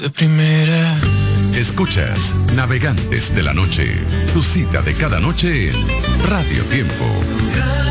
de primera. Escuchas Navegantes de la Noche, tu cita de cada noche en Radio Tiempo.